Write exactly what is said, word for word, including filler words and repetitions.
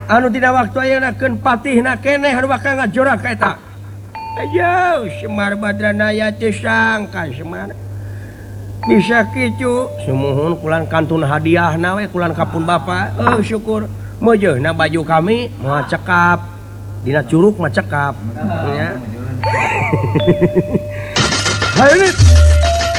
anu tidak waktu ayaken patih nakeneh bakal ngajora kaita ayo Semar Badranaya sangka Semar bisa kicu semuhun kulan kantun hadiah nawe kulan kapun bapak oh syukur mojo na baju kami mau cekap dina curug mah cekap ya. Hayu